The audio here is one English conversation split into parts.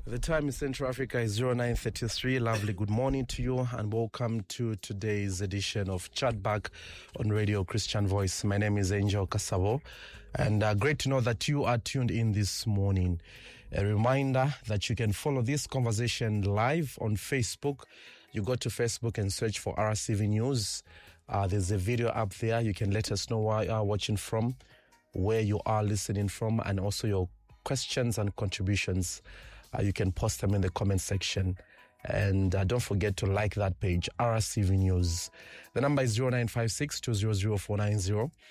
The time in Central Africa is 09:33. Lovely good morning to you and welcome to today's edition of Chatback on Radio Christian Voice. My name is Angel Kasabo and great to know that you are tuned in this morning. A reminder that you can follow this conversation live on Facebook. You go to Facebook and search for RCV News. There's a video up there. You can let us know where you are watching from, where you are listening from, and also your questions and contributions. You can post them in the comment section. And don't forget to like that page, RCV News. The number is 0956-200-490,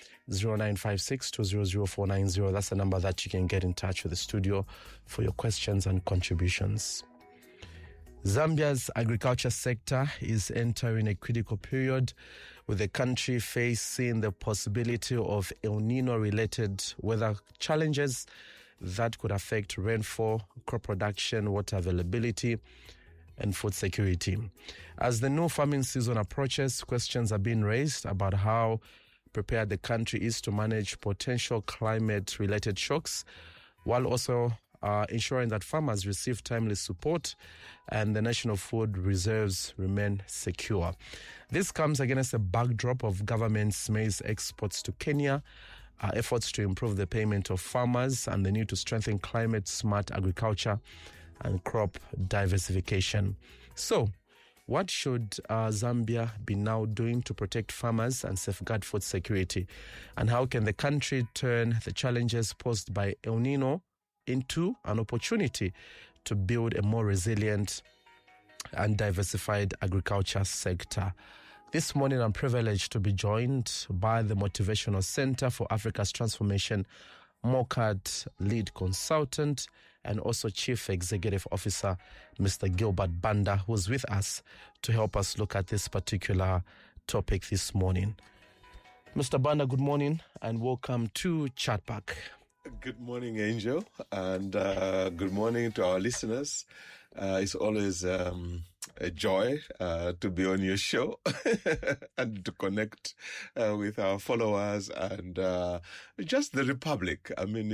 0956-200-490. That's the number that you can get in touch with the studio for your questions and contributions. Zambia's agriculture sector is entering a critical period, with the country facing the possibility of El Nino-related weather challenges that could affect rainfall, crop production, water availability, and food security. As the new farming season approaches, questions are being raised about how prepared the country is to manage potential climate-related shocks, while also ensuring that farmers receive timely support and the national food reserves remain secure. This comes against a backdrop of government's maize exports to Kenya, efforts to improve the payment of farmers, and the need to strengthen climate-smart agriculture and crop diversification. So, what should Zambia be now doing to protect farmers and safeguard food security? And how can the country turn the challenges posed by El Nino into an opportunity to build a more resilient and diversified agriculture sector? This morning, I'm privileged to be joined by the Motivational Center for Africa's Transformation, MOCAT lead consultant, and also Chief Executive Officer, Mr. Gilbert Banda, who's with us to help us look at this particular topic this morning. Mr. Banda, good morning and welcome to Chatback. Good morning, Angel, and good morning to our listeners. It's always a joy to be on your show and to connect with our followers and just the Republic. I mean,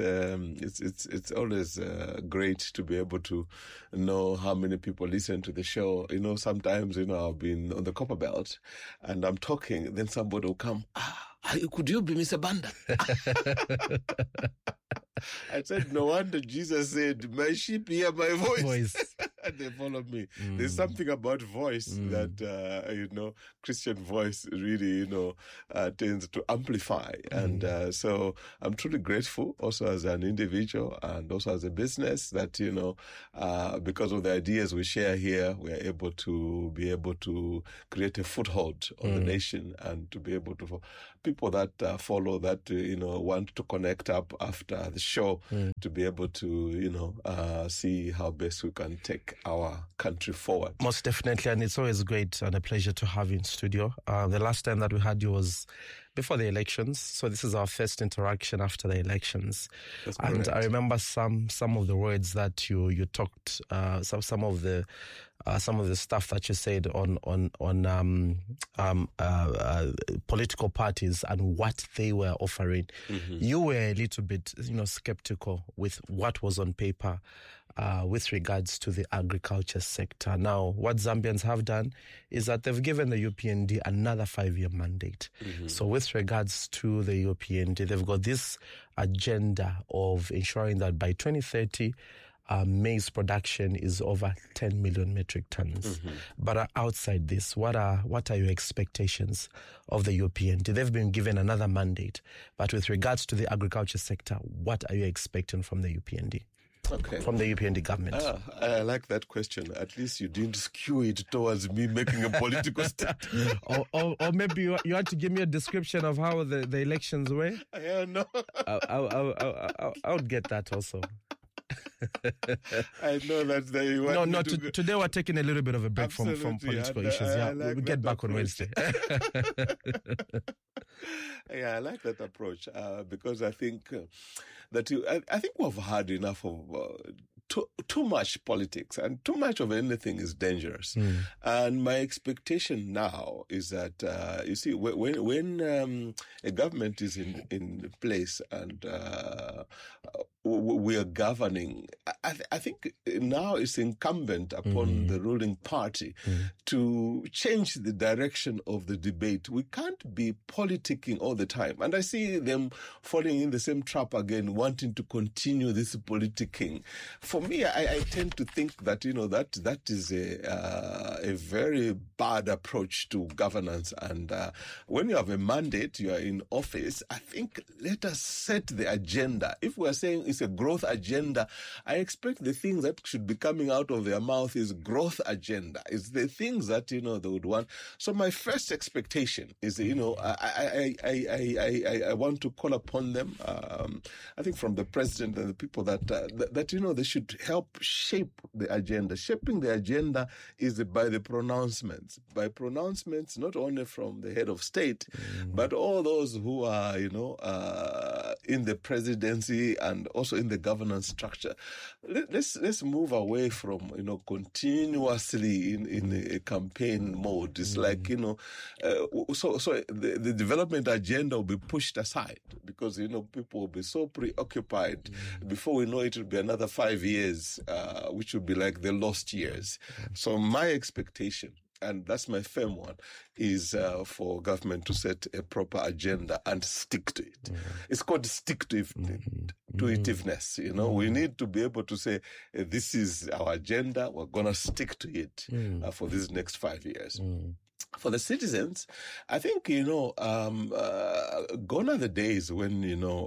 it's always great to be able to know how many people listen to the show. You know, sometimes I've been on the Copper Belt and I'm talking, then somebody will come. Could you be Mr. Banda? I said, no wonder Jesus said, my sheep hear my voice. And they follow me. There's something about voice that, Christian voice really, tends to amplify. And so I'm truly grateful also as an individual and also as a business that, because of the ideas we share here, we are able to create a foothold on the nation and to be able to, for people that follow that, want to connect up after the show to be able to, see how best we can take our country forward. Most definitely, and it's always great and a pleasure to have you in studio. The last time that we had you was before the elections, so this is our first interaction after the elections. That's and correct. I remember some of the words that you talked, some of the stuff that you said on political parties and what they were offering. You were a little bit, skeptical with what was on paper with regards to the agriculture sector. Now, what Zambians have done is that they've given the UPND another 5-year mandate. So with regards to the UPND, they've got this agenda of ensuring that by 2030, maize production is over 10 million metric tons. But outside this, what are your expectations of the UPND? They've been given another mandate. But with regards to the agriculture sector, what are you expecting from the UPND? Okay. From the UPND government. I like that question. At least you didn't skew it towards me making a political statement. or maybe you had to give me a description of how the elections were. Yeah, no. I would get that also. I know that you want today we're taking a little bit of a break from political issues. Like we'll get back approach. on Wednesday. Yeah, I like that approach because I think that I think we've had enough of too much politics, and too much of anything is dangerous. And my expectation now is that you see, when a government is in place and we are governing, I think now it's incumbent upon the ruling party to change the direction of the debate. We can't be politicking all the time. And I see them falling in the same trap again, wanting to continue this politicking. For me, I tend to think that, that is a very bad approach to governance. And when you have a mandate, you are in office, I think let us set the agenda. If we are saying it's a growth agenda, I expect the things that should be coming out of their mouth is growth agenda. It's the things that, they would want. So my first expectation is, I want to call upon them, I think from the president and the people that they should help shape the agenda. Shaping the agenda is by the pronouncements. By pronouncements, not only from the head of state, but all those who are, in the presidency and also in the governance structure. Let's move away from, continuously in a campaign mode. It's like, so the development agenda will be pushed aside because, people will be so preoccupied. Before we know it will be another 5 years, which will be like the lost years. So my expectation, and that's my firm one, is for government to set a proper agenda and stick to it. It's called stick-to-itiveness. We need to be able to say, this is our agenda, we're going to stick to it for these next 5 years. For the citizens, I think, gone are the days when,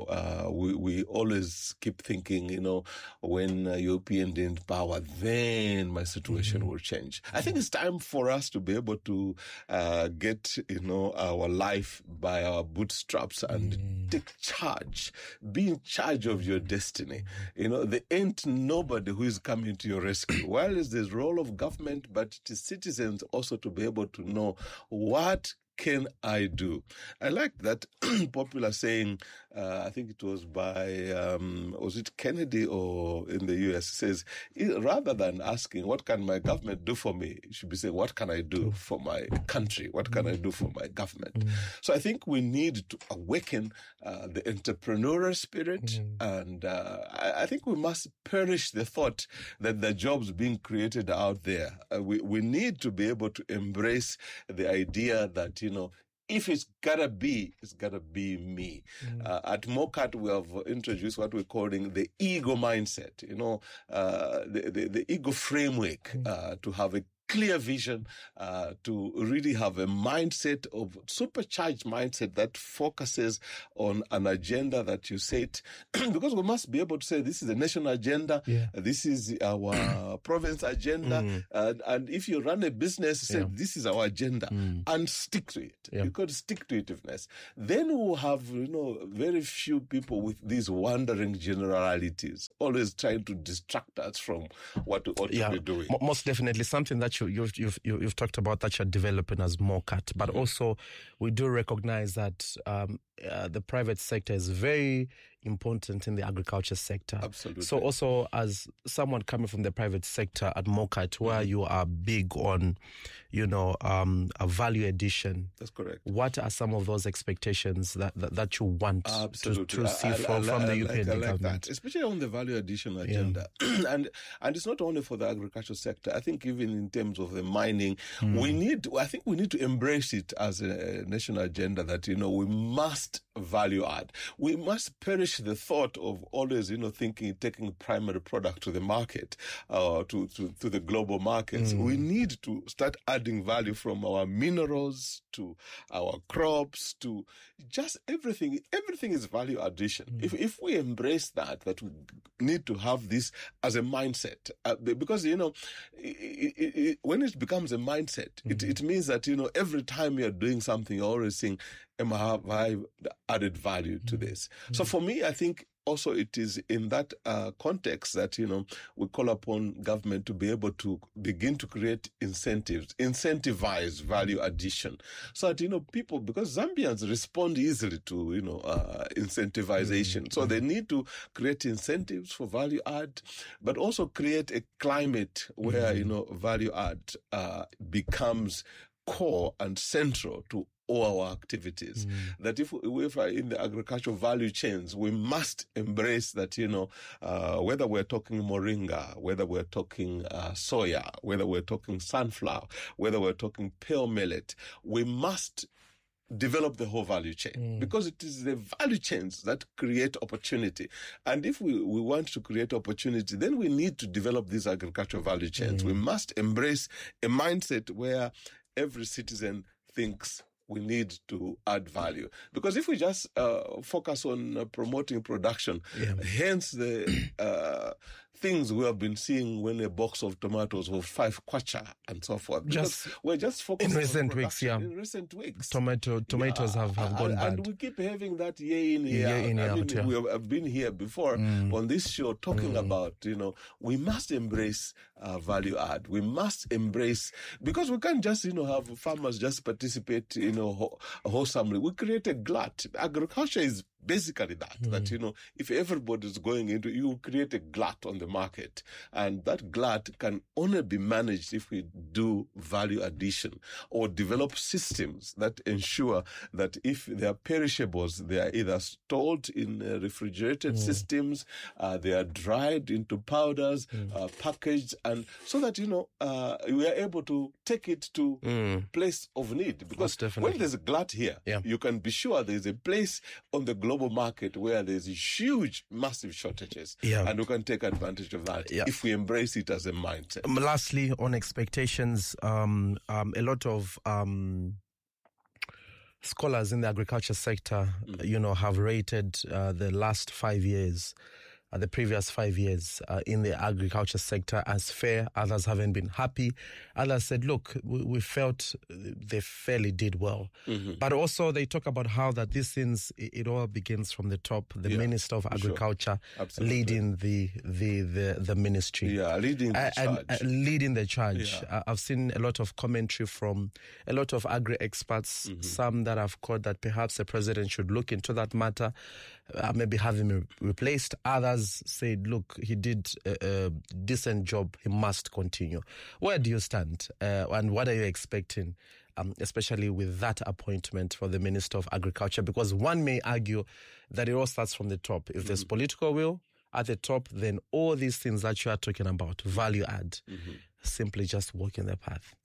we always keep thinking, when UPN didn't power, then my situation will change. I think it's time for us to be able to get, our life by our bootstraps and take charge, be in charge of your destiny. There ain't nobody who is coming to your rescue. Well, it's the role of government, but it is citizens also to be able to know what can I do? I like that popular saying, I think it was by, was it Kennedy or in the US, says, rather than asking, what can my government do for me? You should be saying, what can I do for my country? What can I do for my government? So I think we need to awaken the entrepreneurial spirit. And I think we must perish the thought that the jobs being created out there. We need to be able to embrace the idea that, if it's gotta be me. At MOCAT, we have introduced what we're calling the ego mindset, the ego framework, to have a clear vision, to really have a mindset of supercharged mindset that focuses on an agenda that you set, because we must be able to say this is a national agenda, this is our province agenda, and if you run a business, say this is our agenda, and stick to it. You got to stick to itiveness. Then we'll have very few people with these wandering generalities, always trying to distract us from what we're doing. Most definitely something that you've talked about that you're developing as MOCAT, but also we do recognize that the private sector is very important in the agriculture sector. Absolutely. So also as someone coming from the private sector at MOCAT, where you are big on, a value addition. That's correct. What are some of those expectations that you want to see from the UPN government? That, especially on the value addition agenda. And it's not only for the agricultural sector. I think even in terms of the mining, I think we need to embrace it as a national agenda that, we must value add. We must perish the thought of always, thinking, taking primary product to the market, to the global markets. We need to start adding value from our minerals to our crops to just everything. Everything is value addition. If we embrace that we need to have this as a mindset, because, when it becomes a mindset, it means that, every time you're doing something, you're always saying, have I added value to this? So for me, I think also it is in that context that, we call upon government to be able to begin to create incentivize value addition, so that, people, because Zambians respond easily to, incentivization. So they need to create incentives for value add, but also create a climate where, value add becomes core and central to all our activities. That if we're in the agricultural value chains, we must embrace that, whether we're talking moringa, whether we're talking soya, whether we're talking sunflower, whether we're talking pale millet, we must develop the whole value chain, because it is the value chains that create opportunity. And if we want to create opportunity, then we need to develop these agricultural value chains. We must embrace a mindset where every citizen thinks we need to add value. Because if we just focus on promoting production, hence the things we have been seeing when a box of tomatoes was 5 kwacha and so forth. We're just focusing in recent on weeks. In recent weeks, tomatoes have gone bad, and we keep having that year in year out. We have been here before on this show talking about, we must embrace value add. We must embrace, because we can't just have farmers just participate wholesomely. We create a glut. Agriculture is basically that if everybody is going into, you create a glut on the market, and that glut can only be managed if we do value addition or develop systems that ensure that if they are perishables, they are either stored in refrigerated systems, they are dried into powders, packaged, and so that we are able to take it to place of need. Because when there's a glut here, you can be sure there's a place on the global market where there's huge, massive shortages, and we can take advantage of that if we embrace it as a mindset. Lastly, on expectations, a lot of scholars in the agriculture sector, have rated the last 5 years, the previous 5 years in the agriculture sector as fair. Others haven't been happy. Others said, look, we felt they fairly did well. But also they talk about how that these things, it all begins from the top. The Minister of Agriculture leading the ministry. Leading the charge. Leading the charge. I've seen a lot of commentary from a lot of agri-experts, some that have called that perhaps the president should look into that matter, maybe have him replaced. Others said, look, he did a decent job, he must continue. Where do you stand? And what are you expecting, especially with that appointment for the Minister of Agriculture? Because one may argue that it all starts from the top. If there's political will at the top, then all these things that you are talking about, value add, simply just walk in the path.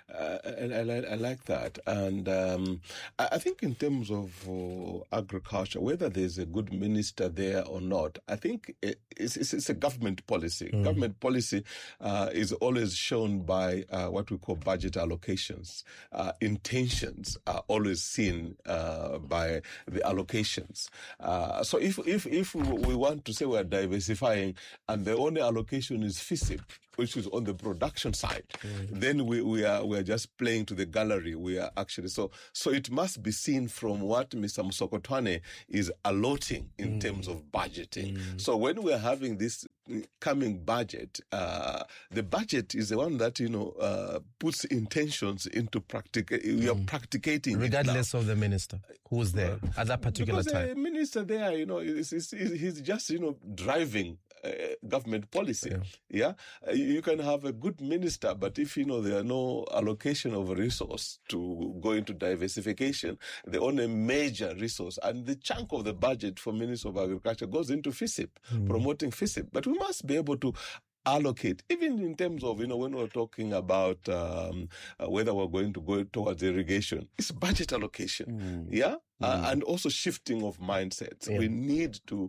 I like that. And I think in terms of agriculture, whether there's a good minister there or not, I think it's a government policy. Government policy is always shown by what we call budget allocations. Intentions are always seen by the allocations. So if we want to say we're diversifying and the only allocation is FISIP, which is on the production side, then we are just playing to the gallery. We are actually so it must be seen from what Mr. Msokotwane is allotting in terms of budgeting. So when we are having this coming budget, the budget is the one that puts intentions into we are practicating regardless of the minister who's there at that particular because time. The minister there, he's just driving government policy. You can have a good minister, but if there are no allocation of a resource to go into diversification, the only major resource and the chunk of the budget for Minister of Agriculture goes into FISIP, promoting FISIP. But we must be able to allocate, even in terms of, when we're talking about whether we're going to go towards irrigation, it's budget allocation. And also shifting of mindsets. We need to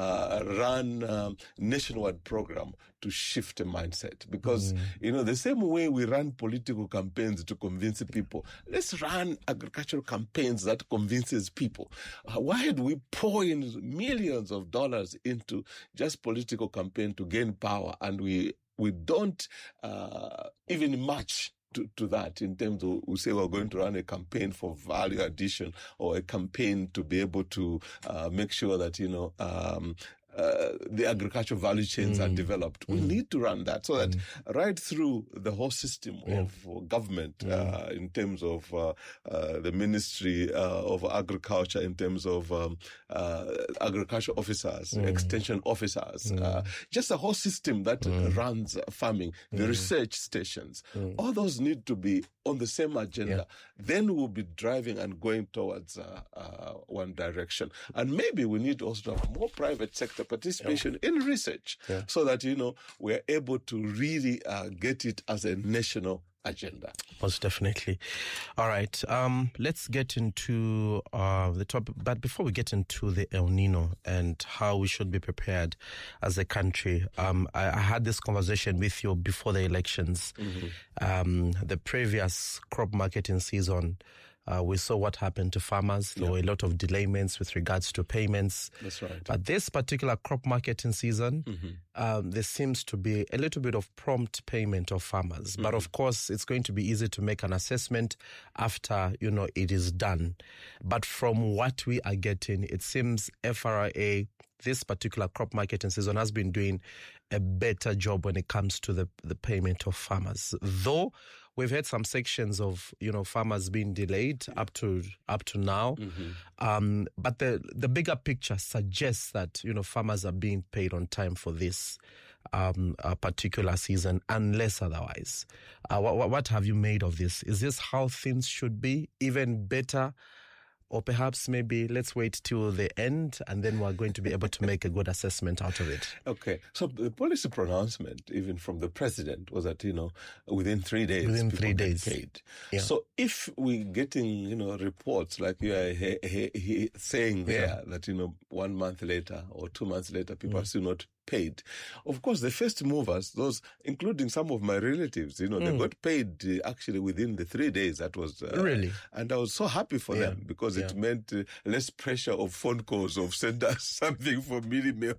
run nationwide program to shift a mindset because, the same way we run political campaigns to convince people, let's run agricultural campaigns that convinces people. Why do we pour in millions of dollars into just political campaign to gain power and we don't even match to that in terms of, we say we're going to run a campaign for value addition or a campaign to be able to make sure that, the agricultural value chains are developed. We need to run that so that right through the whole system of government, in terms of the Ministry of Agriculture, in terms of agricultural officers, extension officers, just the whole system that runs farming, the research stations, all those need to be on the same agenda. Then we'll be driving and going towards one direction. And maybe we need also to have more private sector participation in research so that, we're able to really get it as a national agenda. Most definitely. All right. Let's get into the topic. But before we get into the El Nino and how we should be prepared as a country, I had this conversation with you before the elections. The previous crop marketing season, we saw what happened to farmers. There were a lot of delayments with regards to payments. That's right. But this particular crop marketing season, there seems to be a little bit of prompt payment of farmers. But of course, it's going to be easy to make an assessment after, it is done. But from what we are getting, it seems FRA, this particular crop marketing season, has been doing a better job when it comes to the payment of farmers. Though we've had some sections of, farmers being delayed up to now. But the bigger picture suggests that, farmers are being paid on time for this particular season, unless otherwise. What have you made of this? Is this how things should be? Even better? Or perhaps maybe let's wait till the end and then we're going to be able to make a good assessment out of it. Okay. So the policy pronouncement, even from the president, was that, within 3 days. Within 3 days. Paid. Yeah. So if we're getting, reports like you are saying there that, 1 month later or 2 months later, people are still not paid. Of course, the first movers, those, including some of my relatives, they got paid actually within the 3 days. That was really, and I was so happy for them because it meant less pressure of phone calls of send us something for Millie Meal.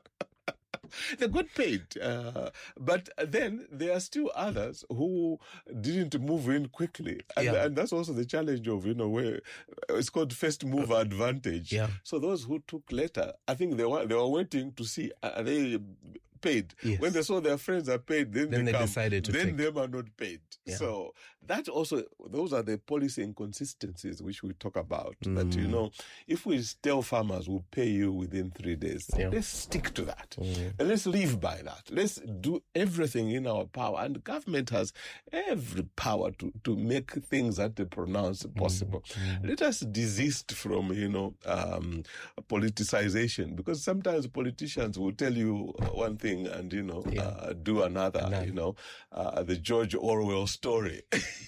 They got paid. But then there are still others who didn't move in quickly. And that's also the challenge of, where it's called first mover advantage. Yeah. So those who took later, I think they were waiting to see, are they paid? Yes. When they saw their friends are paid, then they come. Decided to then them are not paid. Yeah. So that also, those are the policy inconsistencies which we talk about. That, if we tell farmers we'll pay you within 3 days, let's stick to that. And let's live by that. Let's do everything in our power. And the government has every power to make things that they pronounce possible. Let us desist from, politicization, because sometimes politicians will tell you one thing and, do another, the George Orwell story.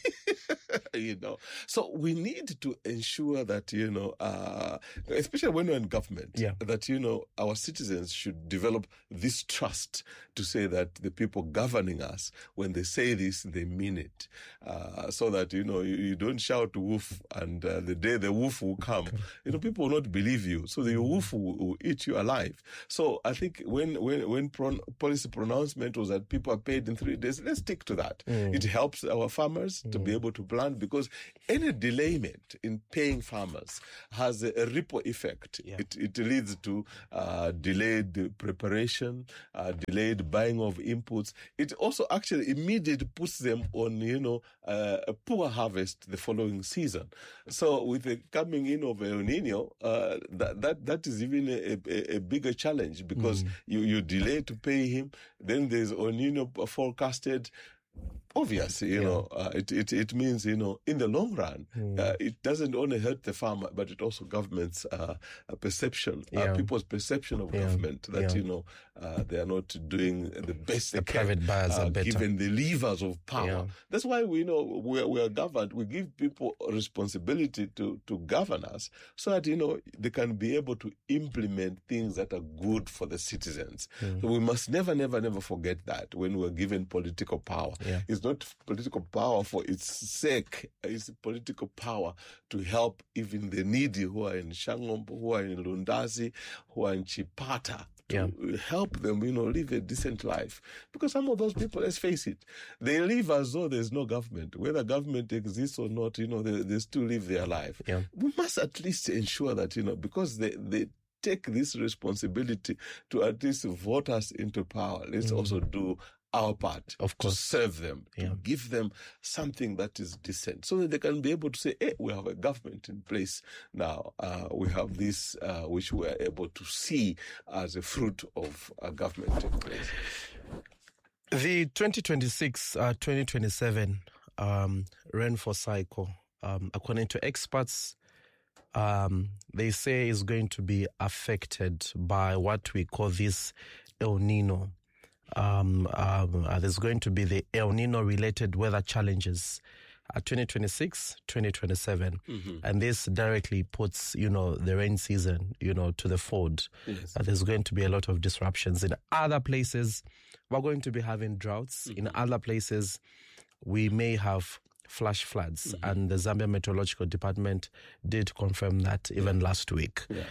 So we need to ensure that, especially when we're in government, that, our citizens should develop this trust to say that the people governing us, when they say this, they mean it. So that, you don't shout woof and the day the wolf will come, people will not believe you. So the wolf will eat you alive. So I think when policy pronouncement was that people are paid in 3 days, let's stick to that. It helps our farmers to be able to plan, because any delayment in paying farmers has a ripple effect. It leads to delayed preparation, delayed buying of inputs. It also actually immediately puts them on, a poor harvest the following season. So with the coming in of El Nino, that is even a bigger challenge, because you delay to pay him, then there's El Nino forecasted. Obviously, it means, in the long run, it doesn't only hurt the farmer, but it also government's perception, people's perception of government, that, they are not doing the best they can. The private buyers are better. Given the levers of power. That's why we are governed. We give people a responsibility to govern us so that, they can be able to implement things that are good for the citizens. So we must never, never, never forget that when we're given political power. It's not political power for its sake. It's political power to help even the needy who are in Shangombo, who are in Lundazi, who are in Chipata, to help them, live a decent life. Because some of those people, let's face it, they live as though there's no government. Whether government exists or not, they still live their life. We must at least ensure that, because the take this responsibility to at least vote us into power. Let's also do our part, of course, to serve them, to give them something that is decent, so that they can be able to say, hey, we have a government in place now. We have this, which we are able to see as a fruit of a government in place. The 2026-2027 rainfall cycle, according to experts, they say is going to be affected by what we call this El Nino. There's going to be the El Nino related weather challenges 2026, 2027. And this directly puts, the rain season, to the fore. Yes. There's going to be a lot of disruptions. In other places, we're going to be having droughts. In other places, we may have flash floods. And the Zambia Meteorological Department did confirm that even last week. Yeah.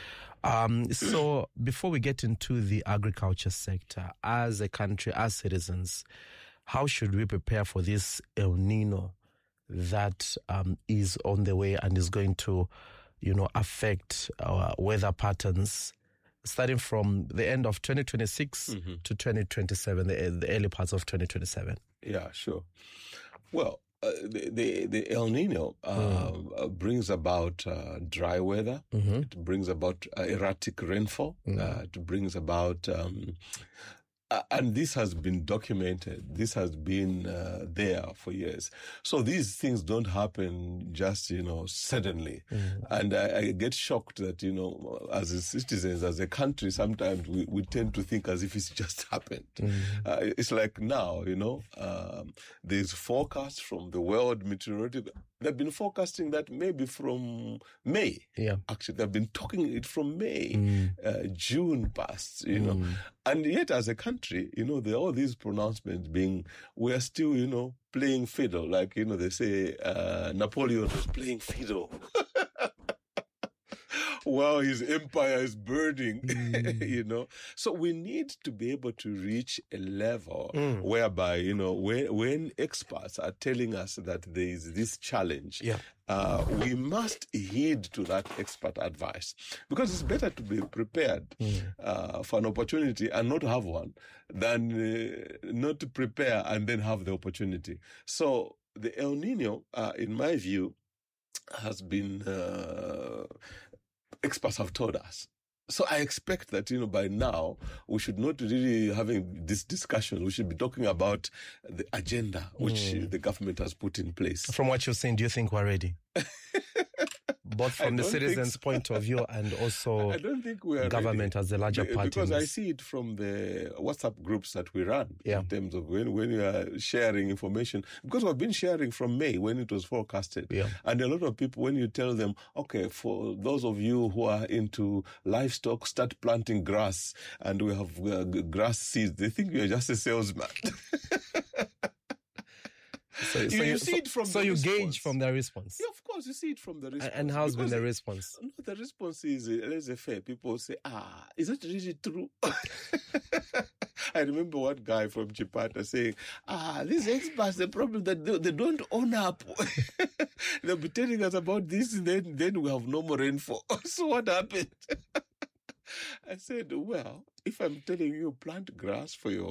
So before we get into the agriculture sector, as a country, as citizens, how should we prepare for this El Nino that is on the way and is going to, affect our weather patterns starting from the end of 2026 to 2027, the early parts of 2027? Yeah, sure. Well, the El Nino brings about dry weather. It brings about erratic rainfall. It brings about, and this has been documented. This has been there for years. So these things don't happen just, suddenly. And I get shocked that, as a citizens, as a country, sometimes we tend to think as if it's just happened. It's like now, there's forecasts from the World Meteorological. They've been forecasting that maybe from May. Yeah. Actually, they've been talking it from May, June past, And yet, as a country, there are all these pronouncements we are still, playing fiddle. Like, they say Napoleon was playing fiddle. While his empire is burning, So we need to be able to reach a level whereby, when experts are telling us that there is this challenge, we must heed to that expert advice, because it's better to be prepared for an opportunity and not have one than not to prepare and then have the opportunity. So the El Nino, in my view, has been... experts have told us. So I expect that, by now, we should not really having this discussion. We should be talking about the agenda which the government has put in place. From what you're saying, do you think we're ready? Both from the citizens' point of view and also I don't think we are government ready. as the larger party. Because I see it from the WhatsApp groups that we run in terms of when you are sharing information. Because we've been sharing from May when it was forecasted. Yeah. And a lot of people, when you tell them, okay, for those of you who are into livestock, start planting grass and we have grass seeds, they think you're just a salesman. So you see it from the response. Gauge from their response. Yeah, of course, you see it from the response. And how's been the response? No, the response is laissez-faire. People say, is that really true? I remember one guy from Chipata saying, these experts, the problem that they don't own up. They'll be telling us about this, and then we have no more rainfall. So what happened? I said, well, if I'm telling you plant grass for your